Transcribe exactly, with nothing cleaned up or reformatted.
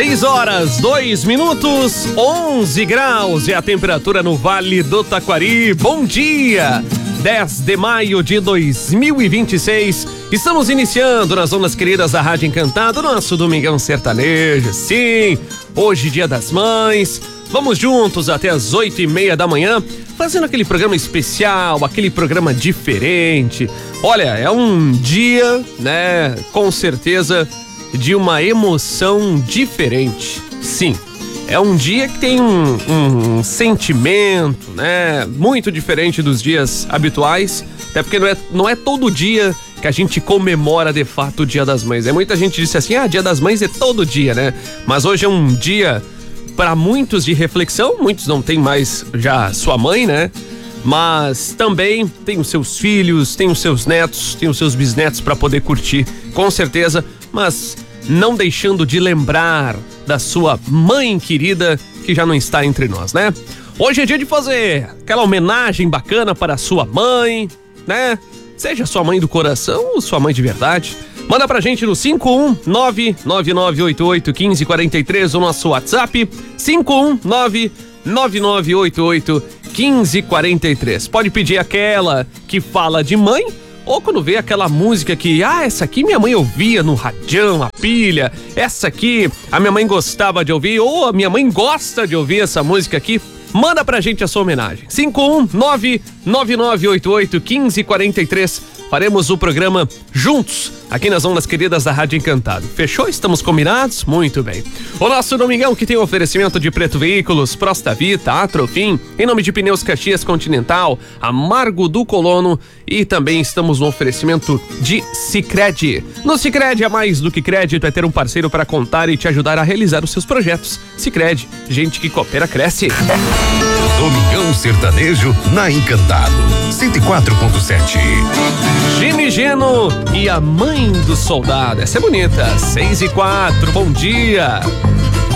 seis horas, dois minutos, onze graus é a temperatura no Vale do Taquari. Bom dia! dez de maio de dois mil e vinte e seis. Estamos iniciando nas ondas queridas da Rádio Encantado, nosso Domingão Sertanejo. Sim, hoje Dia das Mães. Vamos juntos até as oito e meia da manhã, fazendo aquele programa especial, aquele programa diferente. Olha, é um dia, né, com certeza, de uma emoção diferente. Sim, é um dia que tem um, um, um sentimento, né, muito diferente dos dias habituais, até porque não é, não é todo dia que a gente comemora de fato o Dia das Mães. É, muita gente disse assim, ah, Dia das Mães é todo dia, né? Mas hoje é um dia para muitos de reflexão, muitos não têm mais já sua mãe, né? Mas também tem os seus filhos, tem os seus netos, tem os seus bisnetos para poder curtir, com certeza, mas não deixando de lembrar da sua mãe querida que já não está entre nós, né? Hoje é dia de fazer aquela homenagem bacana para a sua mãe, né? Seja sua mãe do coração ou sua mãe de verdade. Manda pra gente no cinco um nove nove nove oito oito um cinco quatro três, o nosso WhatsApp, cinco um nove nove nove oito oito um cinco quatro três. Pode pedir aquela que fala de mãe, ou quando vê aquela música que, ah, essa aqui minha mãe ouvia no radião, a pilha, essa aqui a minha mãe gostava de ouvir, ou a minha mãe gosta de ouvir essa música aqui. Manda pra gente a sua homenagem. cinco um nove nove nove oito oito um cinco quatro três. Faremos o programa juntos, aqui nas ondas queridas da Rádio Encantado. Fechou? Estamos combinados? Muito bem. O nosso Domingão, que tem oferecimento de Preto Veículos, Prosta Vita, Atrofim, em nome de Pneus Caxias Continental, Amargo do Colono, e também estamos no oferecimento de Sicredi. No Sicredi, é mais do que crédito, é ter um parceiro para contar e te ajudar a realizar os seus projetos. Sicredi, gente que coopera, cresce. Domingão Sertanejo na Encantado, cento e quatro ponto sete. Gini Geno e a mãe do soldado. Essa é bonita. seis e quatro, bom dia.